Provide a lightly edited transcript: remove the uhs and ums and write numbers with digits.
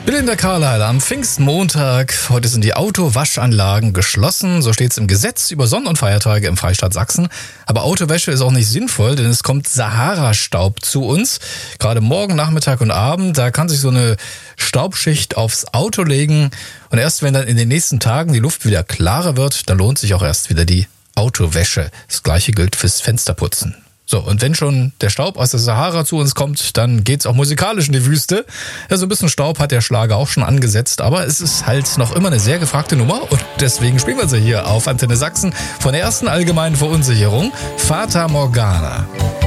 Bill in der Carlisle am Pfingstmontag. Heute sind die Autowaschanlagen geschlossen. So steht es im Gesetz über Sonn- und Feiertage im Freistaat Sachsen. Aber Autowäsche ist auch nicht sinnvoll, denn es kommt Sahara-Staub zu uns. Gerade morgen, Nachmittag und Abend, da kann sich so eine Staubschicht aufs Auto legen. Und erst wenn dann in den nächsten Tagen die Luft wieder klarer wird, dann lohnt sich auch erst wieder die Autowäsche. Das Gleiche gilt fürs Fensterputzen. So, und wenn schon der Staub aus der Sahara zu uns kommt, dann geht's auch musikalisch in die Wüste. Ja, so ein bisschen Staub hat der Schlager auch schon angesetzt, aber es ist halt noch immer eine sehr gefragte Nummer und deswegen spielen wir sie hier auf Antenne Sachsen von der ersten allgemeinen Verunsicherung, Fata Morgana.